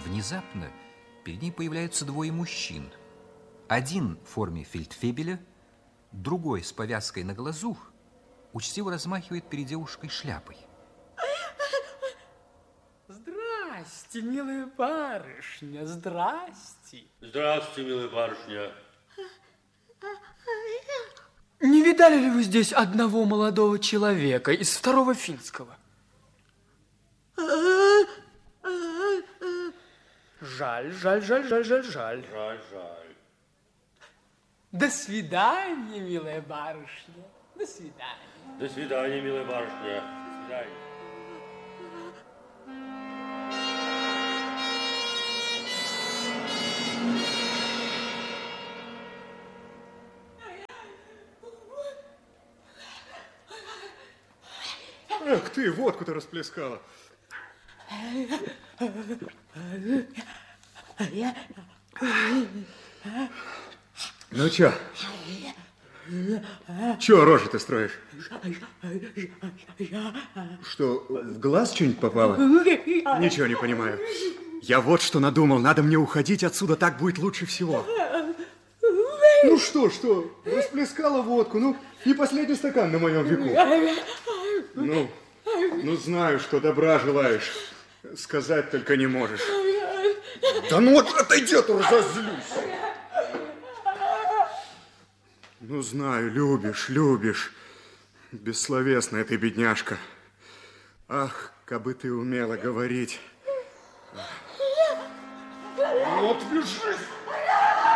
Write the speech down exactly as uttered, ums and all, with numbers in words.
Внезапно перед ней появляются двое мужчин. Один в форме фельдфебеля, другой с повязкой на глазу, учтиво размахивает перед девушкой шляпой. Здрасте, милая барышня, здрасте. Здравствуйте, милая барышня. Не видали ли вы здесь одного молодого человека из второго финского? Жаль, жаль, жаль, жаль, жаль, жаль. Жаль, жаль. До свидания, милая барышня. До свидания. До свидания, милая барышня. До свидания. Эх ты, водку-то расплескала. Ну чё? Чё рожи ты строишь? Что, в глаз что-нибудь попало? Ничего не понимаю. Я вот что надумал. Надо мне уходить отсюда, так будет лучше всего. Ну что, что? Расплескала водку. Ну, не последний стакан на моем веку. Ну, ну знаю, что добра желаешь. Сказать только не можешь. Да ну вот отойди, а то разозлюсь. Ну, знаю, любишь, любишь. Бессловесная ты, бедняжка. Ах, кабы ты умела говорить. Вот, бежишь.